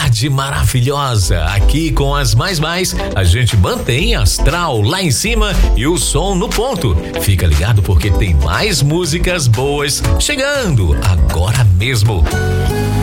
tarde maravilhosa. Aqui com as mais, a gente mantém astral lá em cima e o som no ponto. Fica ligado porque tem mais músicas boas chegando agora mesmo.